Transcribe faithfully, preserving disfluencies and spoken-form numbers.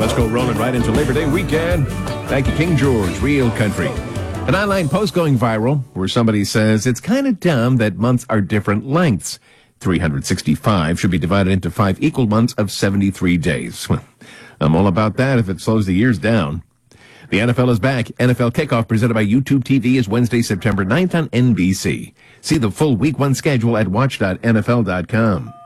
let's go rolling right into Labor Day weekend. Thank you, King George, Real Country. An online post going viral where somebody says it's kind of dumb that months are different lengths. three hundred sixty-five should be divided into five equal months of seventy-three days. Well, I'm all about that if it slows the years down. The N F L is back. N F L Kickoff presented by YouTube T V is Wednesday, September ninth on N B C. See the full week one schedule at watch dot N F L dot com.